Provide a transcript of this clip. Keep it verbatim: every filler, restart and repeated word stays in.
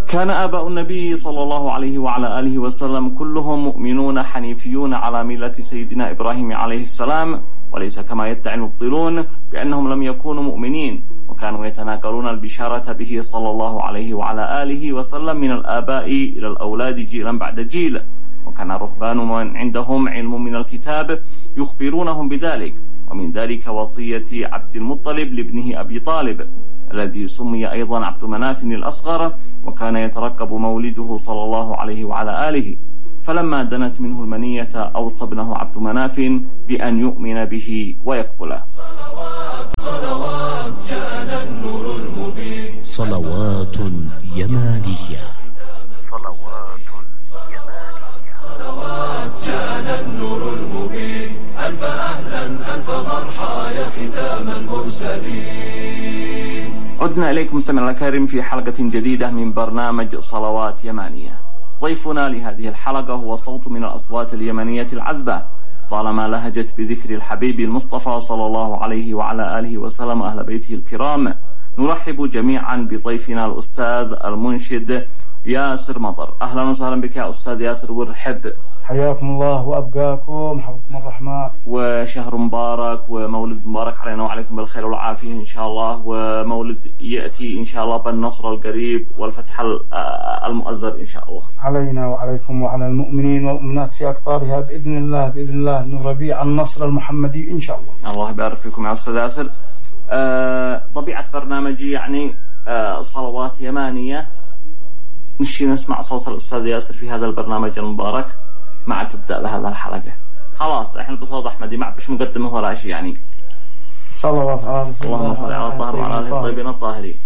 كان آباء النبي صلى الله عليه وعلى آله وسلم كلهم مؤمنون حنيفيون على ملة سيدنا إبراهيم عليه السلام، وليس كما يدعي المبطلون بأنهم لم يكونوا مؤمنين، وكانوا يتناقلون البشارة به صلى الله عليه وعلى آله وسلم من الآباء إلى الأولاد جيلا بعد جيل. وكان الرهبان من عندهم علم من الكتاب يخبرونهم بذلك، ومن ذلك وصية عبد المطلب لابنه أبي طالب الذي سمي أيضا عبد مناف الأصغر، وكان يترقب مولده صلى الله عليه وعلى آله. فلما دنت منه المنية أوصى ابنه عبد مناف بأن يؤمن به ويكفله. صلوات صلوات جاءنا النور المبين، صلوات يمانية، صلوات يمانية، صلوات جاءنا النور المبين، ألف أهلا ألف مرحى يا ختام المرسلين. عدنا إليكم سمعنا الكريم في حلقة جديدة من برنامج صلوات يمانية. ضيفنا لهذه الحلقة هو صوت من الأصوات اليمنية العذبة، طالما لهجت بذكر الحبيب المصطفى صلى الله عليه وعلى آله وسلم أهل بيته الكرام. نرحب جميعا بضيفنا الأستاذ المنشد ياسر مطر. أهلا وسهلا بك يا أستاذ ياسر، ورحب. حياكم الله وأبقاكم، حفظكم الرحمن. وشهر مبارك ومولد مبارك علينا وعليكم بالخير والعافية إن شاء الله، ومولد يأتي إن شاء الله بالنصر القريب والفتح المؤزر إن شاء الله علينا وعليكم وعلى المؤمنين والمؤمنات في أقطارها بإذن الله بإذن الله، ربيع النصر المحمدي إن شاء الله. الله يبارك فيكم يا أستاذ ياسر. أه طبيعة برنامجي يعني أه صلوات يمانية، نشي نسمع صوت الأستاذ ياسر في هذا البرنامج المبارك مع تبدأ بهذا الحلقة. خلاص احنا بصوت أحمدي، ما بش مقدمه ولا شيء يعني. صلوات على رسول الله، اللهم صل على الطاهر وعلى آله الطيبين الطاهرين.